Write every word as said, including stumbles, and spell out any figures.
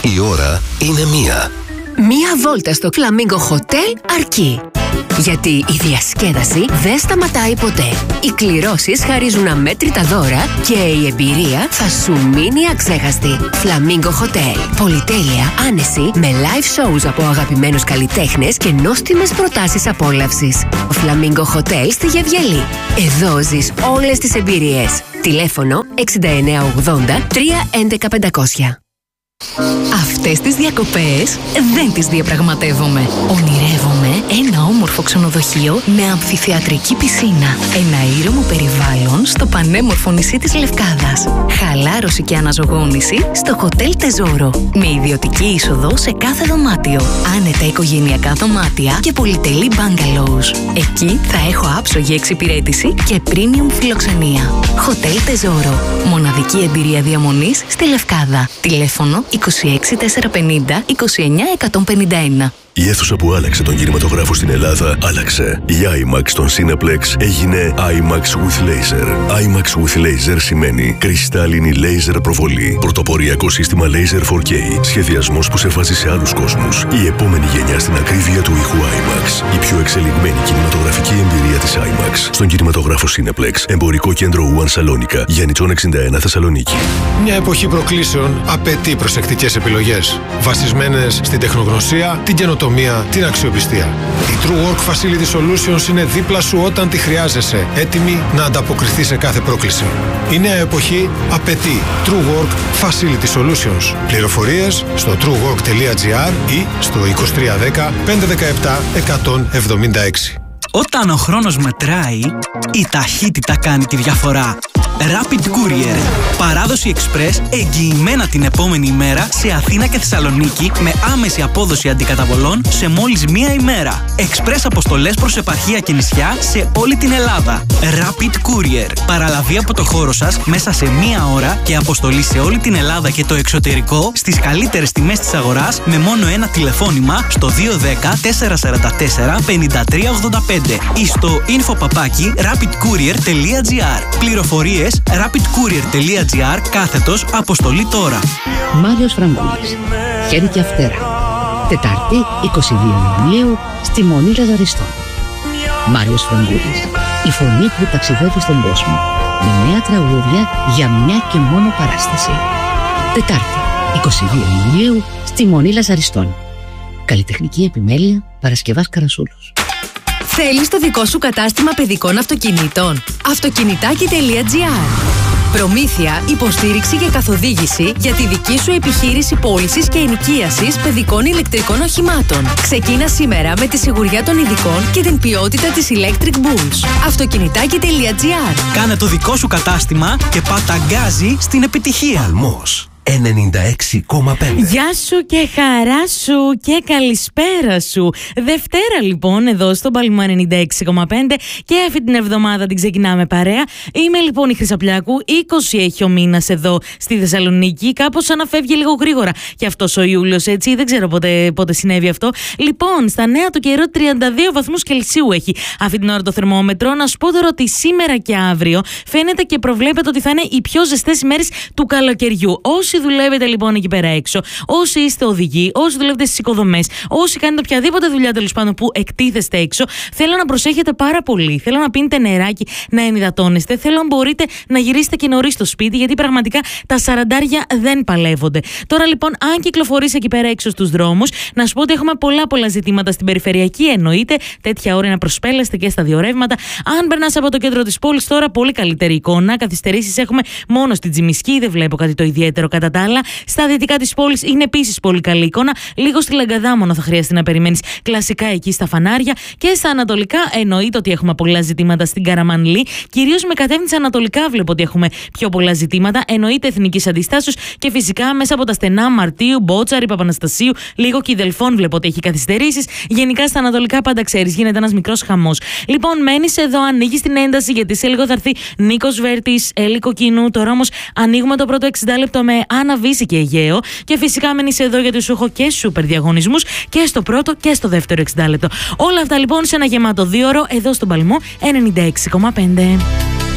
Η ώρα είναι μία. Μία βόλτα στο Flamingo Hotel αρκεί. Γιατί η διασκέδαση δεν σταματάει ποτέ. Οι κληρώσεις χαρίζουν αμέτρητα δώρα και η εμπειρία θα σου μείνει αξέχαστη. Flamingo Hotel. Πολυτέλεια, άνεση, με live shows από αγαπημένους καλλιτέχνες και νόστιμες προτάσεις απόλαυσης. Flamingo Hotel στη Γεβγελή. Εδώ ζεις όλες τις εμπειρίες. Τηλέφωνο εξήντα εννέα ογδόντα τρία έντεκα πεντακόσια. Αυτές τις διακοπές δεν τις διαπραγματεύομαι. Ονειρεύομαι ένα όμορφο ξενοδοχείο με αμφιθεατρική πισίνα. Ένα ήρεμο περιβάλλον στο πανέμορφο νησί της Λευκάδας. Χαλάρωση και αναζωγόνηση στο Hotel Tesoro. Με ιδιωτική είσοδο σε κάθε δωμάτιο. Άνετα οικογενειακά δωμάτια και πολυτελή bungalows. Εκεί θα έχω άψογη εξυπηρέτηση και premium φιλοξενία. Hotel Tesoro. Μοναδική εμπειρία διαμονής στη Λευκάδα. Τηλέφωνο είκοσι έξι τετρακόσια πενήντα είκοσι εννέα εκατόν πενήντα ένα. Η αίθουσα που άλλαξε τον κινηματογράφο στην Ελλάδα άλλαξε. Η IMAX στον Cineplex έγινε IMAX with Laser. IMAX with Laser σημαίνει κρυστάλλινη laser προβολή. Πρωτοποριακό σύστημα Laser φορ κέι. Σχεδιασμός που σε βάζει σε άλλους κόσμους. Η επόμενη γενιά στην ακρίβεια του ήχου IMAX. Η πιο εξελιγμένη κινηματογραφική εμπειρία της IMAX. Στον κινηματογράφο Cineplex. Εμπορικό κέντρο Ουαν Σαλόνικα. Γιαννιτσών εξήντα ένα Θεσσαλονίκη. Μια εποχή προκλήσεων απαιτεί προσεκτικές επιλογές. Βασισμένες στην τεχνογνωσία, την καινοτομία, την αξιοπιστία. Η True Work Facility Solutions είναι δίπλα σου όταν τη χρειάζεσαι, έτοιμη να ανταποκριθεί σε κάθε πρόκληση. Η νέα εποχή απαιτεί True Work Facility Solutions. Πληροφορίες στο true work τελεία gr ή στο είκοσι τρία δέκα πεντακόσια δεκαεπτά εκατόν εβδομήντα έξι. Όταν ο χρόνος μετράει, η ταχύτητα κάνει τη διαφορά. Rapid Courier. Παράδοση Express εγγυημένα την επόμενη ημέρα σε Αθήνα και Θεσσαλονίκη με άμεση απόδοση αντικαταβολών σε μόλις μία ημέρα. Express αποστολές προς επαρχία και νησιά σε όλη την Ελλάδα. Rapid Courier. Παραλαβή από το χώρο σας μέσα σε μία ώρα και αποστολή σε όλη την Ελλάδα και το εξωτερικό στις καλύτερες τιμές της αγοράς με μόνο ένα τηλεφώνημα στο δύο ένα μηδέν τέσσερα τέσσερα τέσσερα πέντε τρία ογδόντα πέντε ή στο info παπάκι rapidcourier τελεία gr. Πληροφορίες rapidcourier τελεία gr κάθετος αποστολή τώρα. Μάριος Φραγκούλης. Χέρι και Αυτέρα. Τετάρτη είκοσι δύο Ιουνίου στη Μονή Λαζαριστών. Μάριος Φραγκούλης. Η φωνή που ταξιδεύει στον κόσμο. Με νέα τραγούδια για μια και μόνο παράσταση. Τετάρτη είκοσι δύο Ιουνίου στη Μονή Λαζαριστών. Καλλιτεχνική επιμέλεια Παρασκευάς Καρασούλος. Θέλεις το δικό σου κατάστημα παιδικών αυτοκινήτων? Αυτοκινητάκι τελεία gr. Προμήθεια, υποστήριξη και καθοδήγηση για τη δική σου επιχείρηση πώλησης και ενοικίασης παιδικών ηλεκτρικών οχημάτων. Ξεκίνα σήμερα με τη σιγουριά των ειδικών και την ποιότητα της Electric Bulls. Αυτοκινητάκι τελεία gr. Κάνε το δικό σου κατάστημα και πάτα γκάζι στην επιτυχία. Αλμός ενενήντα έξι κόμμα πέντε. Γεια σου και χαρά σου και καλησπέρα σου. Δευτέρα λοιπόν εδώ στον Παλμό ενενήντα έξι κόμμα πέντε και αυτή την εβδομάδα την ξεκινάμε παρέα. Είμαι λοιπόν η Χρυσαπλιάκου, είκοσι έχει ο μήνας εδώ στη Θεσσαλονίκη. Κάπως σαν να φεύγει λίγο γρήγορα και αυτός ο Ιούλιος, έτσι, δεν ξέρω πότε, πότε συνέβη αυτό. Λοιπόν, στα νέα του καιρό τριάντα δύο βαθμούς Κελσίου έχει αυτή την ώρα το θερμόμετρο. Να σου πω τώρα ότι σήμερα και αύριο φαίνεται και προβλέπεται ότι θα είναι οι πιο ζεστές ημέρες του καλοκαιριού. Όσοι δουλεύετε λοιπόν εκεί πέρα έξω, όσοι είστε οδηγοί, όσοι δουλεύετε στις οικοδομές, όσοι κάνετε οποιαδήποτε δουλειά τέλος πάντων που εκτίθεστε έξω, θέλω να προσέχετε πάρα πολύ. Θέλω να πίνετε νεράκι, να ενυδατώνεστε. Θέλω αν μπορείτε να γυρίσετε και νωρίς στο σπίτι, γιατί πραγματικά τα σαραντάρια δεν παλεύονται. Τώρα λοιπόν, αν κυκλοφορείς εκεί πέρα έξω στους δρόμους, να σου πω ότι έχουμε πολλά πολλά ζητήματα στην περιφερειακή. Εννοείται, τέτοια ώρα να προσπέλεστε και στα δύο ρεύματα. Αν περνάς από το κέντρο της πόλης, τώρα πολύ καλύτερη εικόνα. Καθυστερήσεις έχουμε μόνο στην Τζιμισκή, δεν βλέπω κάτι το ιδιαίτερο κατά τα άλλα. Στα δυτικά της πόλης είναι επίσης πολύ καλή εικόνα. Λίγο στη Λαγκαδά μόνο θα χρειαστεί να περιμένεις κλασικά εκεί στα φανάρια. Και στα ανατολικά εννοείται ότι έχουμε πολλά ζητήματα στην Καραμανλή. Κυρίως με κατεύθυνση ανατολικά βλέπω ότι έχουμε πιο πολλά ζητήματα. Εννοείται εθνικής αντιστάσεως και φυσικά μέσα από τα στενά Μαρτίου, Μπότσαρη, Παπαναστασίου, λίγο και Δελφών βλέπω ότι έχει καθυστερήσεις. Γενικά στα ανατολικά πάντα ξέρεις, γίνεται ένας μικρός χαμός. Λοιπόν, μένεις εδώ, ανοίγεις την ένταση γιατί σε λίγο θα έρθει Νίκος Βέρτης, Έλλη Κοκκινού. Τώρα όμως ανοίγουμε το πρώτο εξήντα λεπτό με Άννα Βύση και Αιγαίο. Και φυσικά μένεις εδώ γιατί σου έχω και σούπερ διαγωνισμούς και στο πρώτο και στο δεύτερο εξήντα λεπτό. Όλα αυτά λοιπόν σε ένα γεμάτο δύο ώρο εδώ στον Παλμό ενενήντα έξι κόμμα πέντε.